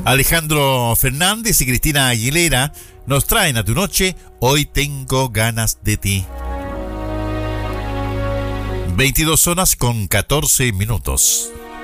Alejandro Fernández y Cristina Aguilera nos traen a tu noche Hoy tengo ganas de ti. 22 horas con 14 minutos.